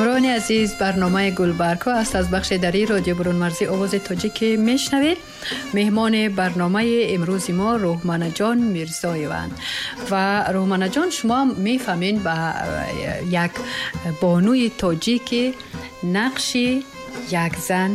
شنوندگان عزیز، برنامه گلبرگ‌ها است از بخش دری رادیو برون مرزی آواز تاجیک میشنوید. مهمان برنامه امروز ما روحمانه جان میرزایی‌اند و روحمانه جان شما میفهمین با یک بانوی تاجیک نقشی یک زن،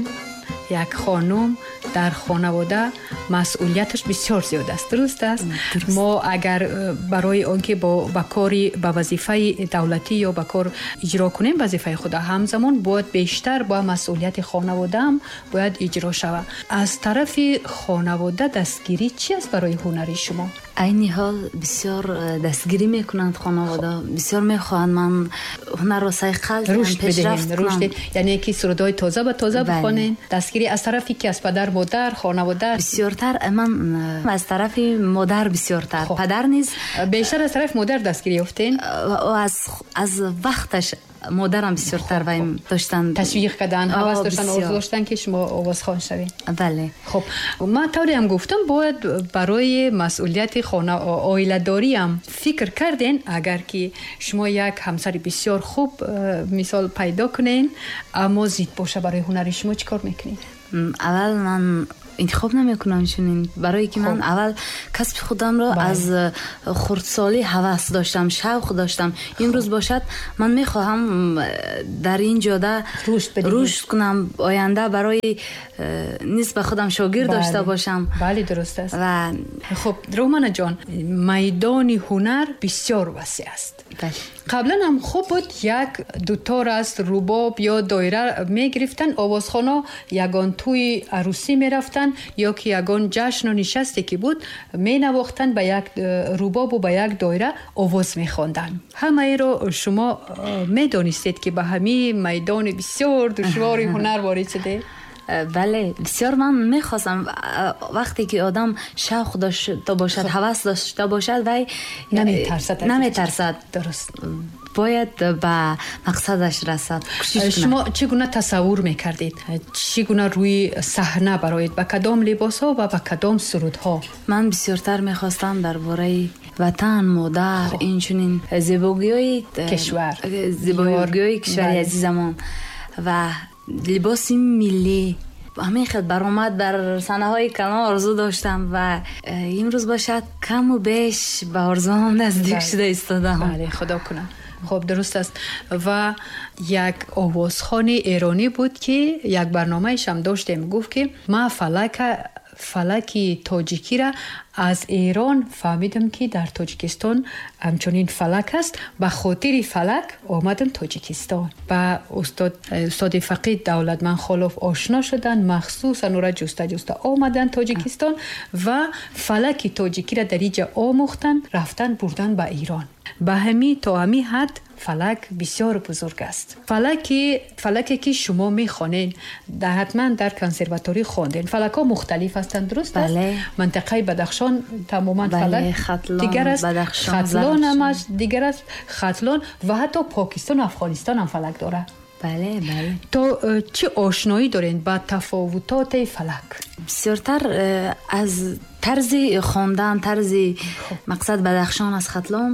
یک خانم در خانواده مسئولیتش بسیار زیاد است. درست است؟ ما اگر برای آنکه با کاری با وظیفه دولتی یا با کار اجرا کنیم وظیفه خود، همزمان باید بیشتر با مسئولیت خانواده هم باید اجرا شود. از طرف خانواده دستگیری چی است برای هنری شما؟ عینی حال بسیار دستگیری میکنند خانواده، بسیار میخواهند من هنر را سیقل پیشرفت کنم، یعنی که سرودهای تازه به تازه بخوانین. دستگیری از طرفی که از پدر مادر خانواده بسیارتر، من از طرف مادر بسیارتر. پدر نیز بیشتر از طرف مادر دستگیری یافتین و از وقتش مادرم بسیارتر و داشتن تشویق کردن، حواس داشتن، آرزو داشتن که شما آوازخوان شوید. بله. خب من طوری هم گفتم باید برای مسئولیت عائله داری هم فکر کردین. اگر که شما یک همسر بسیار خوب مثال پیدا کنین اما زیاد باشه برای هنری، شما چیکار میکنین؟ اول من انتخاب نمیکنم چنین، برای که من اول کسب خودم را از خردسالی هوس داشتم، شوق داشتم. امروز باشد من میخواهم در این جاده رشد کنم، آینده برای نسبت خودم شاگرد داشته باشم. بله درست است. و خب روحمانه جان، میدان هنر بسیار وسیع است. بله. قبلا هم خوب بود یک دوتار است رباب یا دایره میگرفتن، آوازخوانا یگان توی عروسی میرفتن یا که یگان جشن و نشستی که بود می نواختن به یک رباب و به یک دایره آواز میخواندن. همه ای رو شما میدانستید که به همین میدان بسیار دشوار هنر وارد شده؟ بله بسیار. من میخواستم وقتی که آدم شوق داشته باشد، هوس داشته باشد و نمیترسد. درست. باید به مقصدش رسد. شما چگونه تصور میکردید؟ چگونه روی صحنه برایت با کدام لباس ها و با کدام سرودها؟ من بسیارتر میخواستم درباره وطن، مادر، اینچنین زیبایی کشور، زیبایی کشور عزیزمان و لباس ملی. همین خیلی برآمد در سنه های کنار آرزو داشتم و امروز باشد کم و بیش به آرزوام نزدیک شده ایستادم. بله خدا کنه. خب درست است. و یک آوازخوان ایرانی بود که یک برنامه‌اش هم داشتیم، گفت که ما فلکی تاجیکی را از ایران فهمیدم که در تاجیکستان همچنین فلک است، به خاطر فلک آمدم تاجیکستان. با استاد فقید دولتمند خالوف آشنا شدن، مخصوصا اون جسته آمدن تاجیکستان و فلک تاجیکی را در اینجا آموختن، رفتن بردن به ایران. به همین تا همین حد فلک بسیار بزرگ است. فلکی که شما میخوانین حتما در کنسرواتوری خواندین. فلک ها مختلف هستند، درست است؟ بله. منطقه بدخشان تماما بله. فلک دیگر است، ختلان هم دیگر است، ختلان و حتی پاکستان و افغانستان هم فلک داره. بله بله. تو چه آشنایی دارین با تفاوتات فلک؟ بسیارتر از طرز خواندن، طرز مقصد بدخشان از ختلان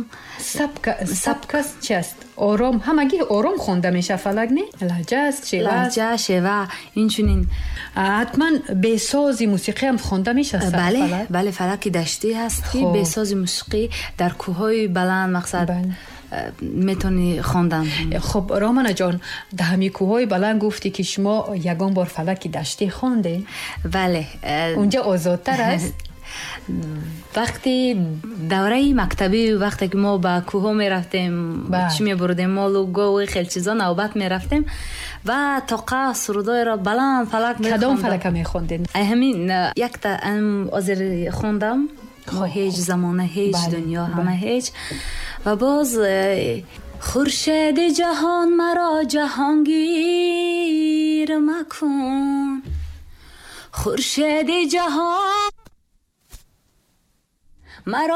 سبک چی است؟ آرام، همگی آرام خوانده میشه فلک نه؟ لهجه است، شیوه اینچنین. حتما به ساز موسیقی هم خوانده میشه بله فلک؟ بله. فلک دشتی هست که به ساز موسیقی در کوههای بلند مقصد میتونی خواندن. خب روحمانه جان، در همین کوههای بلند گفتی که شما یگان بار فلک دشتی خوانده؟ بله. اونجا آزادتر است؟ وقتی دوره مکتبی، وقتی که ما با کوه می رفتیم، چی می بردیم، مال و گو خیلی چیزا نوبت می رفتیم و تاقه سرودای را بلند فلک می خوندم. کدام فلک می خوندین؟ همین یک تا آذری خوندم، هیچ زمانه هیچ دنیا همه هیچ. و باز خورشید جهان مرا جهانگیر مکن، خورشید جهان مرا